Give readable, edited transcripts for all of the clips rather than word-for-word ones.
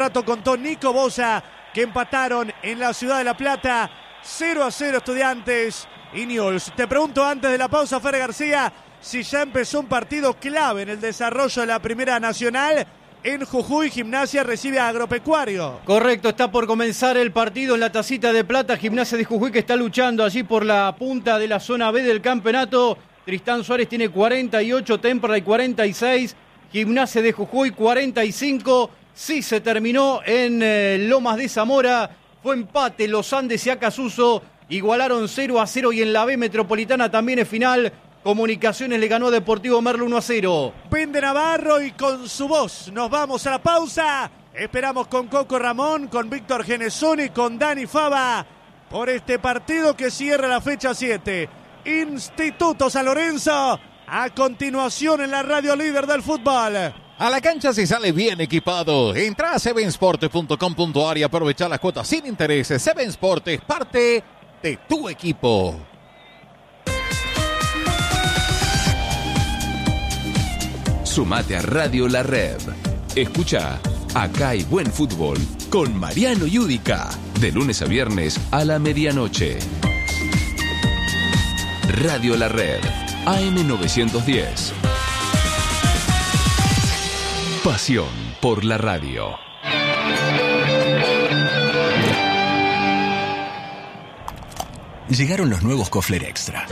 Rato contó Nico Bosa que empataron en la ciudad de La Plata 0-0 Estudiantes y Newell's. Te pregunto antes de la pausa, Fer García, si ya empezó un partido clave en el desarrollo de la Primera Nacional. En Jujuy, Gimnasia recibe a Agropecuario. Correcto, está por comenzar el partido en la Tacita de Plata. Gimnasia de Jujuy que está luchando allí por la punta de la zona B del campeonato. Tristán Suárez tiene 48, Temperley 46, Gimnasia de Jujuy 45. Sí, se terminó en Lomas de Zamora. Fue empate, Los Andes y Acasuso igualaron 0-0 y en la B Metropolitana también es final. Comunicaciones le ganó a Deportivo Merlo 1-0. Pende Navarro y con su voz nos vamos a la pausa. Esperamos con Coco Ramón, con Víctor Genesoni, con Dani Fava por este partido que cierra la fecha 7. Instituto San Lorenzo, a continuación en la radio líder del fútbol. A la cancha se sale bien equipado. Entra a sevensport.com.ar y aprovecha las cuotas sin intereses. Seven Sport es parte de tu equipo. Sumate a Radio La Red. Escucha Acá hay buen fútbol con Mariano Yudica. De lunes a viernes a la medianoche. Radio La Red. AM 910. Pasión por la radio. Llegaron los nuevos Kofler Extra.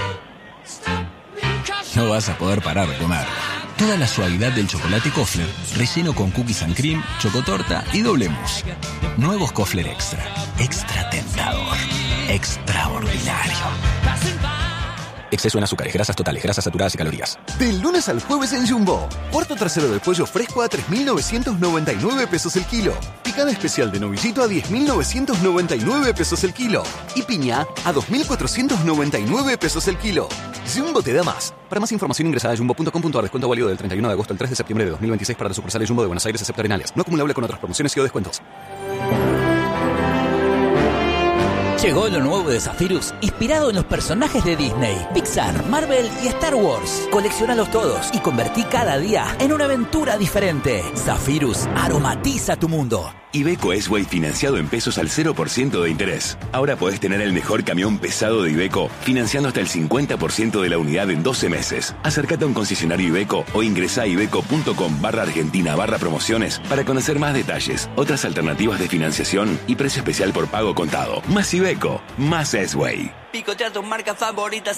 No vas a poder parar de comer. Toda la suavidad del chocolate Kofler, relleno con cookies and cream, chocotorta y doble mousse. Nuevos Kofler Extra. Extra tentador. Extraordinario. Exceso en azúcares, grasas totales, grasas saturadas y calorías. Del lunes al jueves en Jumbo. Cuarto trasero de pollo fresco a 3.999 pesos el kilo. Picada especial de novillito a 10.999 pesos el kilo. Y piña a 2.499 pesos el kilo. Jumbo te da más. Para más información ingresa a jumbo.com.ar. Descuento válido del 31 de agosto al 3 de septiembre de 2026 para las sucursales Jumbo de Buenos Aires excepto Arenales. No acumulable con otras promociones y o descuentos. Llegó lo nuevo de Zephyrus, inspirado en los personajes de Disney, Pixar, Marvel y Star Wars. Colecciónalos todos y convertí cada día en una aventura diferente. Zephyrus aromatiza tu mundo. Iveco S-Way financiado en pesos al 0% de interés. Ahora podés tener el mejor camión pesado de Iveco financiando hasta el 50% de la unidad en 12 meses. Acércate a un concesionario Iveco o ingresá a iveco.com/argentina/promociones para conocer más detalles, otras alternativas de financiación y precio especial por pago contado. Más Iveco, más S-Way. Picotea tus marcas favoritas